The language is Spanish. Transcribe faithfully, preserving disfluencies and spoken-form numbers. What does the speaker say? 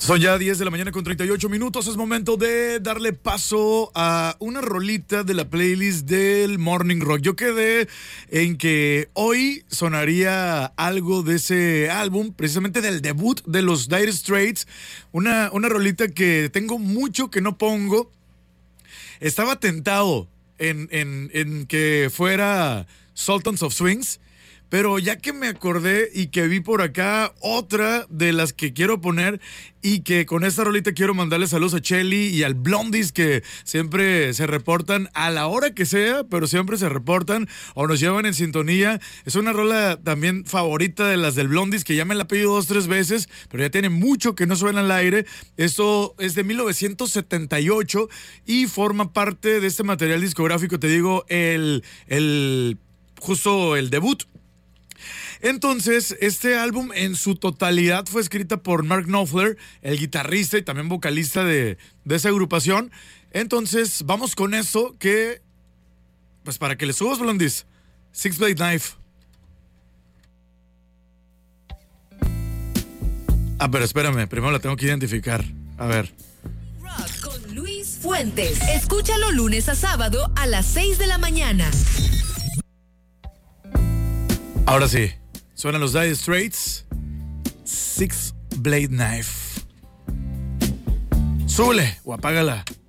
Son ya diez de la mañana con treinta y ocho minutos. Es momento de darle paso a una rolita de la playlist del Morning Rock. Yo quedé en que hoy sonaría algo de ese álbum, precisamente del debut de los Dire Straits. Una, una rolita que tengo mucho que no pongo. Estaba tentado en, en, en que fuera Sultans of Swings, pero ya que me acordé y que vi por acá otra de las que quiero poner y que con esta rolita quiero mandarle saludos a Chelly y al Blondies, que siempre se reportan a la hora que sea, pero siempre se reportan o nos llevan en sintonía. Es una rola también favorita de las del Blondies, que ya me la he pedido dos, tres veces, pero ya tiene mucho que no suena al aire. Esto es de mil novecientos setenta y ocho y forma parte de este material discográfico, te digo, el, el justo el debut. Entonces, este álbum en su totalidad fue escrita por Mark Knopfler, el guitarrista y también vocalista de, de esa agrupación. Entonces, vamos con eso que, pues para que le subas, Blondies, Six Blade Knife. Ah, pero espérame, primero la tengo que identificar. A ver. Rock con Luis Fuentes. Escúchalo lunes a sábado a las seis de la mañana. Ahora sí, suenan los Dire Straits, Six Blade Knife. Súbele o apágala.